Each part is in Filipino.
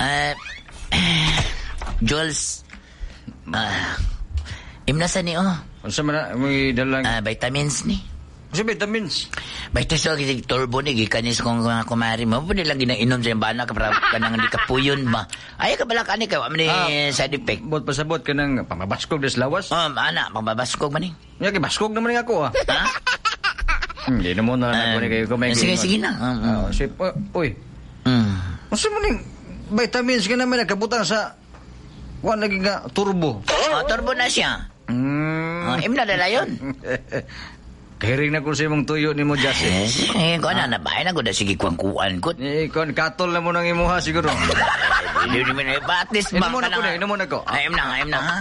Jules, imnasa ni Unsa man na may dalang vitamins ni. unsa vitamins? Vitamins so turbo ni gikanis kong mga kumari mo pud lang ginainom sa bana ka para kanang di kapuyon ba. Ay ka bala kani kay wa man ni side effect. Bot pasabot kanang pamabaskog des lawas. Ana magbabaskog man ni. Ya kay baskog naman nga ako Ha? Hindi na mo na ako ni kayo kumay. Sige na. Sip, uy. Unsa man ning vitamins ka naman nakabutan sa wa lagi nga turbo. Turbo na siya. Imna dala yun. Kahiring na ko sa imong tuyo ni mo, Jase. Kung na bahay na ko na sige kuang-kuan ko. Kung katol na mo nang imuha siguro. Hindi naman ay batis ba? Inom mo na ko. Ayam na, ha?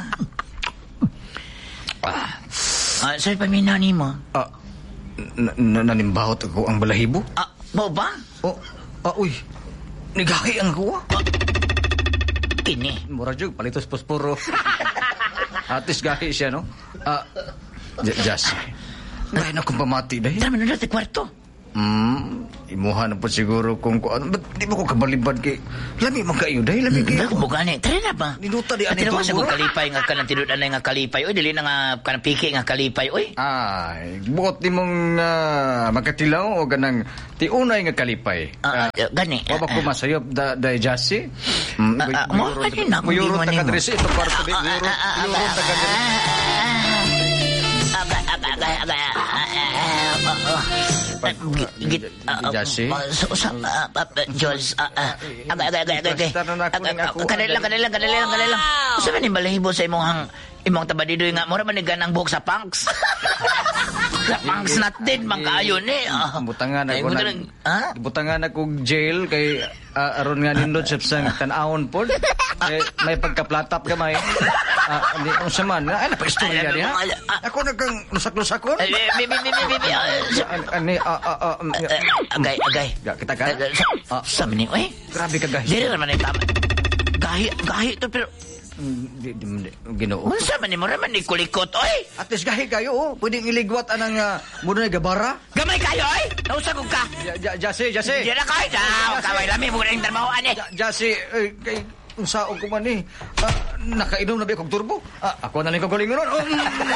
Sa'yo paminaw ni mo? Nanimbahot ako ang balahibo. Mo ba? Uy. Nigahi ang kuha. Kini. Mura jug, palitos posporo. Atis gahi siya, no? Jase. Ngayon akong pamati dahil. Tara, manunod sa kwarto. Imuha na po siguro kung ano. Ba't di mo ko kabalibad kay... Lami mo kayo dahil, lami kayo. Bugani. Tara na ba? Ninuta di ani turbo. Tira turbo. sa kalipay nga ka ng tinudan na nga kalipay. Uy, dili na nga ka ng piki nga kalipay. Uy. Ay, buot di mong magkatilaw o ganang tiunay nga kalipay. Gani. Wabak ko masayop da Jasi. Mo, gani na. Muyurot na kadresi. Ito parto di. Muyurot na kadresi. Jasi? Jules, kanila. Saan man yung balahibo sa imong tabadidoy nga? Mura man yung ganang buhok sa punks? Sa punks natin, mangkayon eh. Butangan ako jail kay aron nga nindot sa tanahon po. May pagkaplatap ka may. Hindi kong saman. Ay, napaistorya niya. Ako nagkang lusak-lusakon. Agay. Kita ka? Saan man yung, Grabe ka gahi. Dili naman yung tama. Gahi to, pero... Ginoo. Unsa man ni mo raman ni kulikot oy? At least gahi kayo, pwedeng iligwat anang muna gabara. Gamay kayo oy. Nausa ko ka. Jase. Di na kay daw. Kaway lami mo ring trabahoan eh. Jase, kay unsaon ko man ni. Nakainom na ba akong turbo? Ako na lang ko galingon.